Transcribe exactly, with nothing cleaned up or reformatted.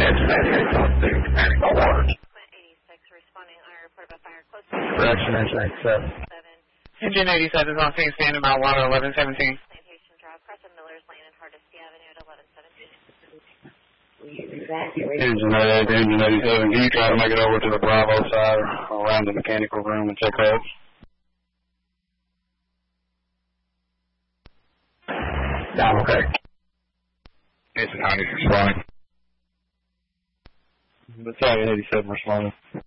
eighty-six responding on a report of a fire close to Correction, eighty-seven. Engine eighty-seven is on scene, standing by water eleven seventeen. Plantation Drive, Crescent Miller's Lane, and Hardesty Avenue at eleven seventeen. Engine eighty-eight, engine eighty-seven. Can you try to make it over to the Bravo side or around the mechanical room and check out? Yeah, okay. Engine ninety responding. Battalion eighty-seven responding.